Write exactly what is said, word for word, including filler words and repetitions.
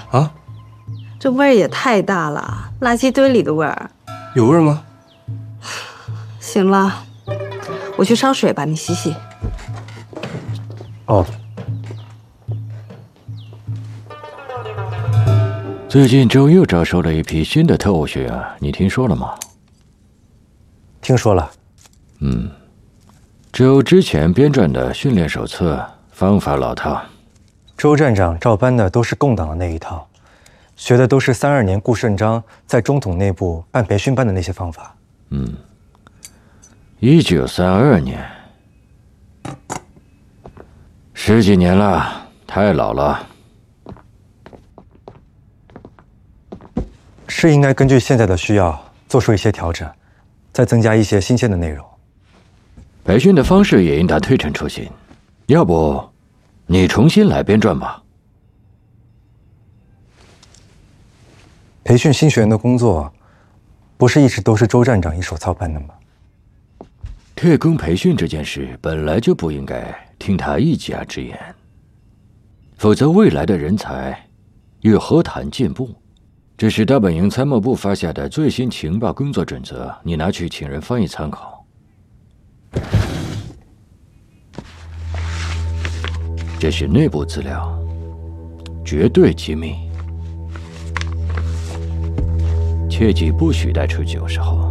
啊？ 这味儿也太大了，垃圾堆里的味儿。 有味儿吗？ 行了，我去烧水吧，你洗洗。 哦。 最近周又招收了一批新的特务学员，你听说了吗？ 听说了。 嗯，周之前编撰的训练手册方法老套。 周站长照搬的都是共党的那一套，学的都是三二年顾顺章在中统内部办培训班的那些方法。 嗯，一九三二年，十几年了，太老了。 是应该根据现在的需要做出一些调整，再增加一些新鲜的内容。 培训的方式也应当推陈出新，要不你重新来编撰吧。 培训新学员的工作，不是一直都是周站长一手操办的吗？ 特工培训这件事本来就不应该听他一家之言，否则未来的人才又何谈进步？这是大本营参谋部发下的最新情报工作准则，你拿去请人翻译参考。这是内部资料，绝对机密，切记不许带出去。有时候